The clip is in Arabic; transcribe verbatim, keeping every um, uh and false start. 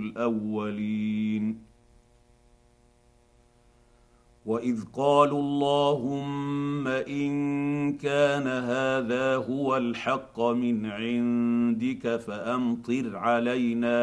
الاولين. واذ قالوا اللهم ان كان هذا هو الحق من عندك فامطر علينا